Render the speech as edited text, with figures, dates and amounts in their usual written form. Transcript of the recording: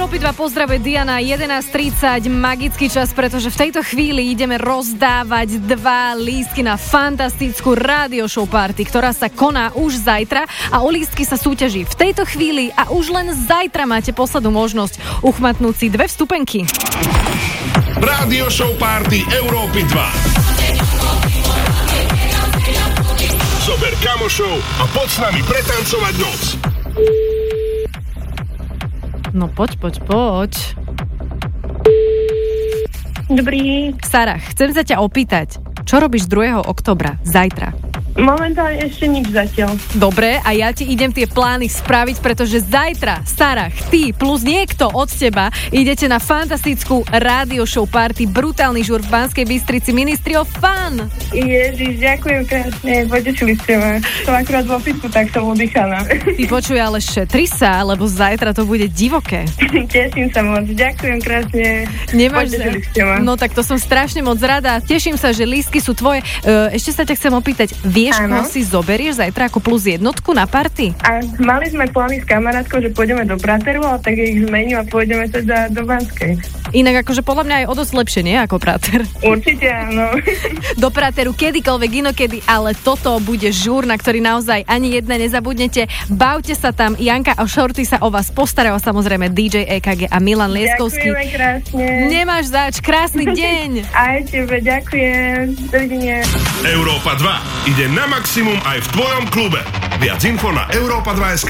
Európy 2 pozdravuje Diana, 11:30, magický čas, pretože v tejto chvíli ideme rozdávať 2 lístky na fantastickú radio show party, ktorá sa koná už zajtra a o lístky sa súťaží v tejto chvíli a už len zajtra máte poslednú možnosť uchmatnúť si 2 vstupenky. Radio show party Európy 2. Zober kamošov a poď s nami pretancovať noc. No poď. Dobrý. Sara, chcem sa ťa opýtať, čo robíš 2. októbra, zajtra? Momentálne ešte nič zatiaľ. Dobre, a ja ti idem tie plány spraviť, pretože zajtra, Sara, ty plus niekto od teba idete na fantastickú radio show party Brutálny žúr v Banskej Bystrici, Ministry of Fun. Ježiš, ďakujem krásne, potešili ste ma. Som akurát v opisku, tak som oddychala. Ty počuj, ale šetri sa, lebo zajtra to bude divoké. Teším sa moc, ďakujem krásne. Potešili ste ma. No tak to som strašne moc rada. Teším sa, že lístky sú tvoje. Ešte sa ťa chcem opýtať, vieš, koho si zoberieš zajtra ako plus jednotku na party? A mali sme plány s kamarátkou, že pôjdeme do Prateru, ale tak ich zmením a pôjdeme teda do Banskej. Inak akože podľa mňa je o dosť lepšie, nie? Ako Prater. Určite áno. Do Prateru kedykoľvek, inokedy, ale toto bude žúr, na ktorý naozaj ani jedna nezabudnete. Bavte sa tam, Janka a Shorty sa o vás postarajú, samozrejme DJ EKG a Milan Lieskovský. Ďakujeme krásne. Nemáš zač, krásny deň. Aj tebe, ďakujem. Dovidenia. Európa 2 ide na maximum aj v tvojom klube. Viac info na Europa 2.sk.